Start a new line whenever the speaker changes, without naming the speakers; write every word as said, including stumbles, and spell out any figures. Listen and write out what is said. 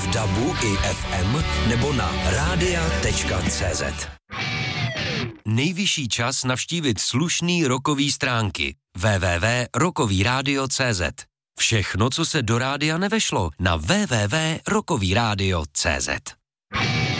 v dabu i ef em nebo na rádia tečka cé zet. Nejvyšší čas navštívit slušný rockový stránky w w w tečka rockový rádio tečka cé zet. Všechno, co se do rádia nevešlo, na w w w tečka rockový rádio tečka cé zet.